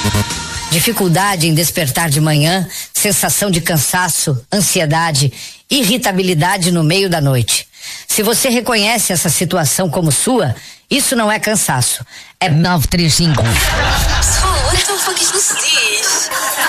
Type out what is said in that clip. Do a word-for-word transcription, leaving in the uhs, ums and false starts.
Dificuldade em despertar de manhã, sensação de cansaço, ansiedade, irritabilidade no meio da noite. Se você reconhece essa situação como sua, isso não é cansaço. É nove três cinco. Pessoal, então foi que isto se diz.